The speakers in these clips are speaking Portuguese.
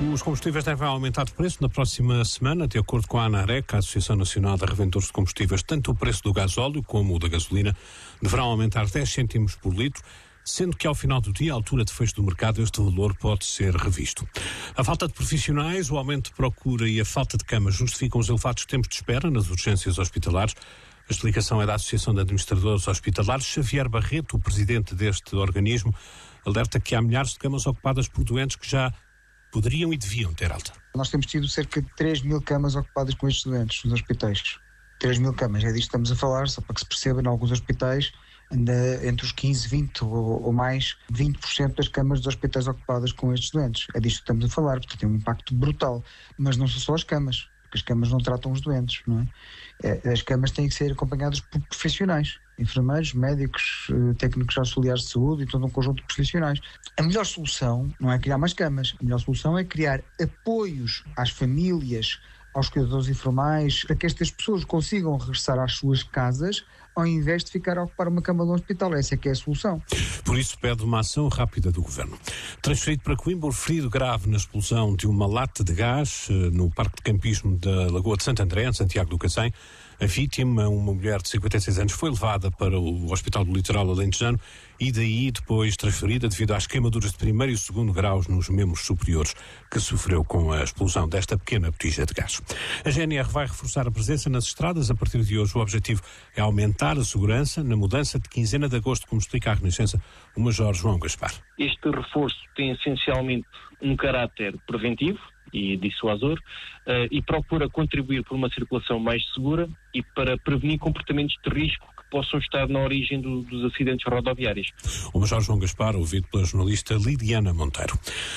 Os combustíveis devem aumentar de preço na próxima semana, de acordo com a ANAREC, a Associação Nacional de Revendedores de Combustíveis. Tanto o preço do gasóleo como o da gasolina deverão aumentar 10 cêntimos por litro, sendo que ao final do dia, à altura de fecho do mercado, este valor pode ser revisto. A falta de profissionais, o aumento de procura e a falta de camas justificam os elevados tempos de espera nas urgências hospitalares. A explicação é da Associação de Administradores Hospitalares. Xavier Barreto, o presidente deste organismo, alerta que há milhares de camas ocupadas por doentes que já poderiam e deviam ter alta. Nós temos tido cerca de 3.000 camas ocupadas com estes doentes nos hospitais. 3.000 camas, é disto que estamos a falar, só para que se perceba, em alguns hospitais anda entre os 15, 20 ou mais 20% das camas dos hospitais ocupadas com estes doentes. É disto que estamos a falar, porque tem um impacto brutal. Mas não são só as camas, porque as camas não tratam os doentes, não é? As camas têm que ser acompanhadas por profissionais, enfermeiros, médicos, técnicos auxiliares de saúde e todo um conjunto de profissionais. A melhor solução não é criar mais camas, a melhor solução é criar apoios às famílias, aos cuidadores informais, para que estas pessoas consigam regressar às suas casas ao invés de ficar a ocupar uma cama de um hospital. Essa é que é a solução. Por isso pede uma ação rápida do Governo. Transferido para Coimbra, o ferido grave na explosão de uma lata de gás no Parque de Campismo da Lagoa de Santo André, em Santiago do Cacém. A vítima, uma mulher de 56 anos, foi levada para o Hospital do Litoral Alentejano e daí depois transferida devido às queimaduras de primeiro e segundo graus nos membros superiores que sofreu com a explosão desta pequena botija de gás. A GNR vai reforçar a presença nas estradas. A partir de hoje o objetivo é aumentar a segurança na mudança de quinzena de agosto, como explica a Renascença o Major João Gaspar. Este reforço tem essencialmente um caráter preventivo e dissuasor e procura contribuir para uma circulação mais segura e para prevenir comportamentos de risco que possam estar na origem dos acidentes rodoviários. O Major João Gaspar, ouvido pela jornalista Lidiana Monteiro.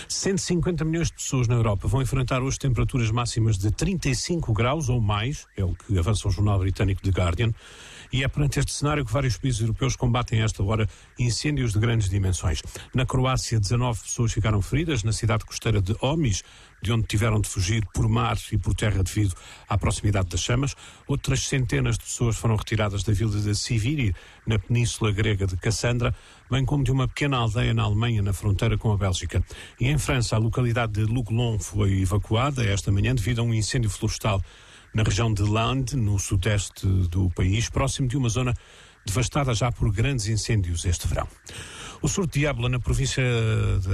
150 milhões de pessoas na Europa vão enfrentar hoje temperaturas máximas de 35 graus ou mais, é o que avança o jornal britânico The Guardian, e é perante este cenário que vários países europeus combatem a esta hora incêndios de grandes dimensões. Na Croácia, 19 pessoas ficaram feridas na cidade costeira de Omis, de onde tiveram de fugir por mar e por terra devido à proximidade das chamas. Outras centenas de pessoas foram retiradas da vila de Siviri, na península grega de Cassandra, bem como de uma pequena aldeia na Alemanha, na fronteira com a Bélgica. E em França, a localidade de Luglon foi evacuada esta manhã devido a um incêndio florestal na região de Landes, no sudeste do país, próximo de uma zona devastada já por grandes incêndios este verão. O surto de ébola na província de